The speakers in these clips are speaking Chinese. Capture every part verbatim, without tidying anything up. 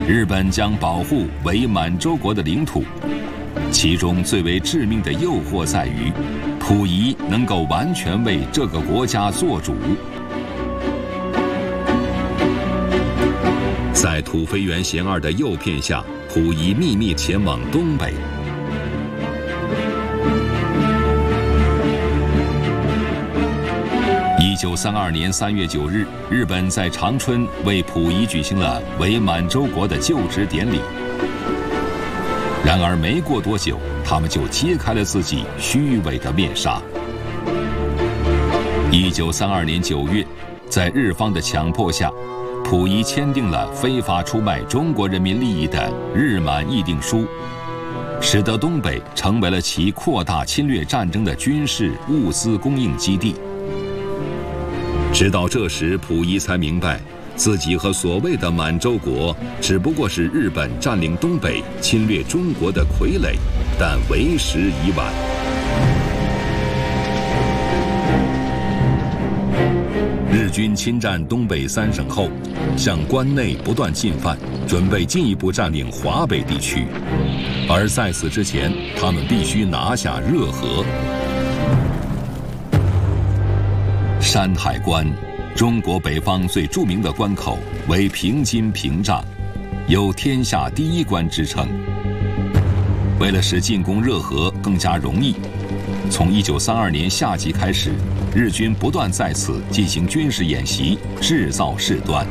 日本将保护伪满洲国的领土，其中最为致命的诱惑在于，溥仪能够完全为这个国家做主。在土肥原贤二的诱骗下，溥仪秘密前往东北。一九三二年三月九日，日本在长春为溥仪举行了伪满洲国的就职典礼。然而没过多久，他们就揭开了自己虚伪的面纱。一九三二年九月，在日方的强迫下，溥仪签订了非法出卖中国人民利益的《日满议定书》，使得东北成为了其扩大侵略战争的军事物资供应基地。直到这时，溥仪才明白，自己和所谓的满洲国只不过是日本占领东北、侵略中国的傀儡，但为时已晚。日军侵占东北三省后，向关内不断进犯，准备进一步占领华北地区。而在此之前，他们必须拿下热河。山海关，中国北方最著名的关口，为平津屏障，有天下第一关之称。为了使进攻热河更加容易，从一九三二年夏季开始，日军不断在此进行军事演习，制造事端。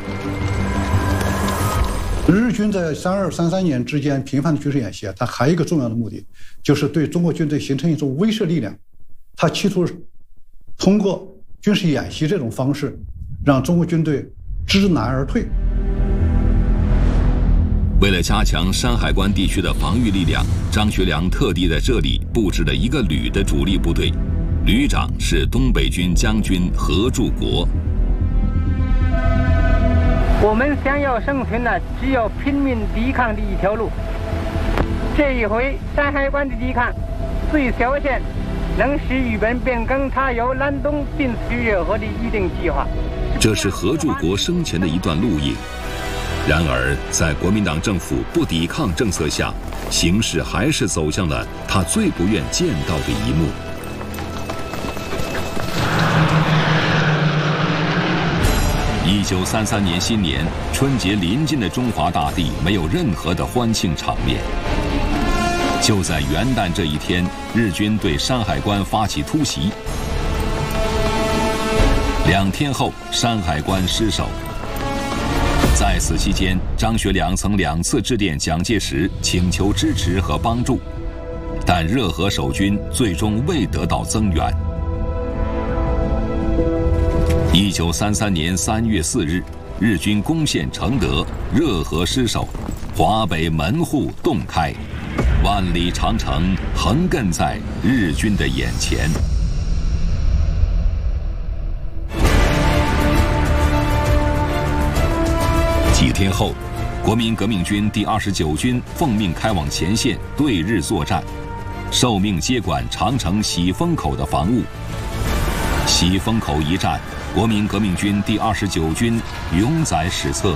日军在三二、三三年之间频繁的军事演习，它还有一个重要的目的，就是对中国军队形成一种威慑力量。它企图通过军事演习这种方式，让中国军队知难而退。 为了加强山海关地区的防御力量，张学良特地在这里布置了一个旅的主力部队，旅长是东北军将军何柱国。 我们想要生存呢，只有拼命抵抗的一条路。这一回山海关的抵抗，最小限能使日本变更他由南东进取热河的预定计划。 这是何柱国生前的一段录影。然而，在国民党政府不抵抗政策下，形势还是走向了他最不愿见到的一幕。一九三三年新年，春节临近的中华大地没有任何的欢庆场面。就在元旦这一天，日军对山海关发起突袭。两天后，山海关失守。在此期间，张学良曾两次致电蒋介石，请求支持和帮助，但热河守军最终未得到增援。一九三三年三月四日，日军攻陷承德，热河失守，华北门户洞开，万里长城横亘在日军的眼前。几天后，国民革命军第二十九军奉命开往前线对日作战，受命接管长城喜峰口的防务。喜峰口一战，国民革命军第二十九军永载史册。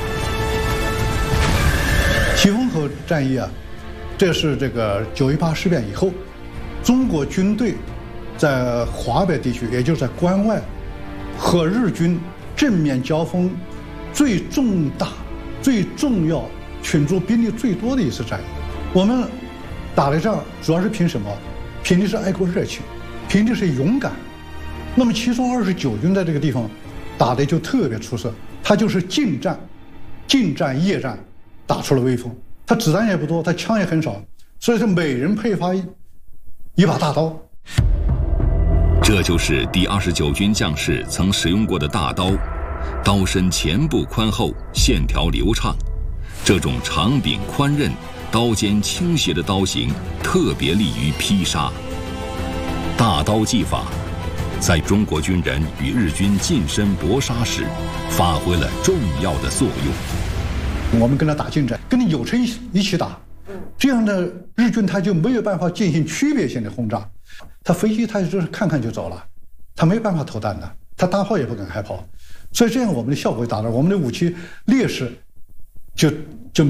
喜峰口战役啊，这是这个九一八事变以后，中国军队在华北地区，也就是在关外，和日军正面交锋最重大、最重要、群众兵力最多的一次战役。我们打的仗主要是凭什么？凭的是爱国热情，凭的是勇敢。那么其中二十九军在这个地方打的就特别出色，他就是近战、近战、夜战打出了威风。他子弹也不多，他枪也很少，所以说每人配发一一把大刀。 这就是第二十九军将士曾使用过的大刀。刀身前部宽厚，线条流畅，这种长柄宽刃、刀尖倾斜的刀型特别利于劈杀。大刀技法在中国军人与日军近身搏杀时发挥了重要的作用。 我们跟他打近战，跟你友城一起打，这样的日军他就没有办法进行区别性的轰炸，他飞机他就是看看就走了，他没有办法投弹的，他大炮也不敢开炮。所以这样我们的效果达到，我们的武器劣势就